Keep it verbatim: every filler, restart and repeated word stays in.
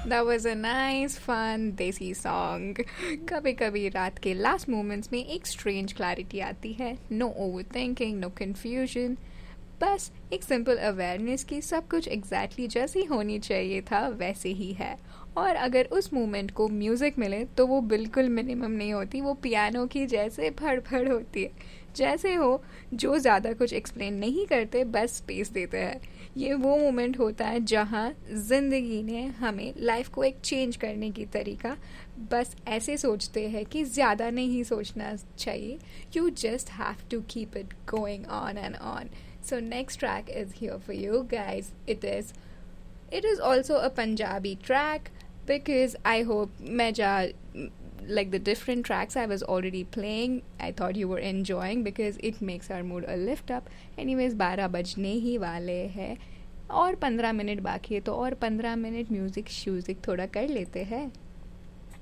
That was a nice, fun, देसी song. कभी कभी रात के लास्ट मोमेंट्स में एक स्ट्रेंज क्लैरिटी आती है. Know over thinking, no confusion, बस एक सिंपल अवेयरनेस कि सब कुछ एग्जैक्टली exactly जैसी होनी चाहिए था वैसे ही है. और अगर उस मोमेंट को म्यूज़िक मिले तो वो बिल्कुल मिनिमम नहीं होती, वो पियानो की जैसे फड़ फड़ होती है. जैसे हो जो ज़्यादा कुछ एक्सप्लेन नहीं करते, बस स्पेस देते हैं. ये वो मोमेंट होता है जहाँ ज़िंदगी ने हमें लाइफ को एक चेंज करने की तरीका बस ऐसे सोचते हैं कि ज़्यादा नहीं सोचना चाहिए. You just have to keep it going on and on. So next track is here for you guys. It is it is also a Punjabi track because I hope Meja, like the different tracks I was already playing, I thought you were enjoying because it makes our mood a lift up. Anyways, बारह बजने ही वाले हैं और पंद्रह minute बाकी है, तो और पंद्रह मिनट म्यूज़िक श्यूज़िक थोड़ा कर लेते हैं.